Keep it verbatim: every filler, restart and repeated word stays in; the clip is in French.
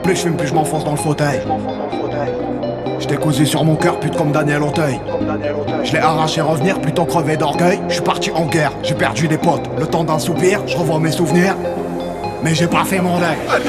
Plus je fume, plus je m'enfonce dans le fauteuil. J't'ai causé sur mon cœur, pute comme Daniel Auteuil. Je l'ai arraché revenir, plutôt crevé d'orgueil. Je suis parti en guerre, j'ai perdu des potes. Le temps d'un soupir, je revois mes souvenirs, mais j'ai pas fait mon deuil.